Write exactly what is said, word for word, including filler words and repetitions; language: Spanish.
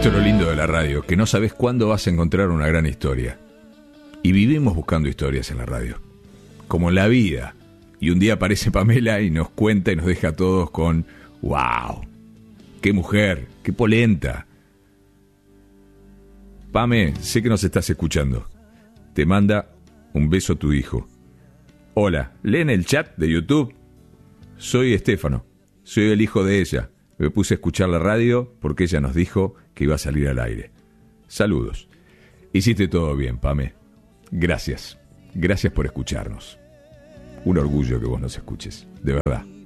Esto es lo lindo de la radio, que no sabes cuándo vas a encontrar una gran historia. Y vivimos buscando historias en la radio, como en la vida. Y un día aparece Pamela y nos cuenta y nos deja a todos con ¡wow! ¡Qué mujer! ¡Qué polenta! Pame, sé que nos estás escuchando. Te manda un beso a tu hijo. Hola, leen el chat de YouTube. Soy Estefano, soy el hijo de ella. Me puse a escuchar la radio porque ella nos dijo que iba a salir al aire. Saludos. Hiciste todo bien, Pame. Gracias. Gracias por escucharnos. Un orgullo que vos nos escuches, de verdad.